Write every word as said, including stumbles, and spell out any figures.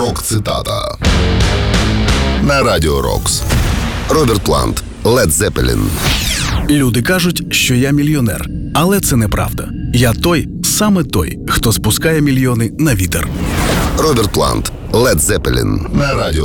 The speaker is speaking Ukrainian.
Рок-цитата на Радіо Рокс. Роберт Плант, Led Zeppelin. Люди кажуть, що я мільйонер. Але це неправда. Я той, саме той, хто спускає мільйони на вітер. Роберт Плант, Led Zeppelin на Радіо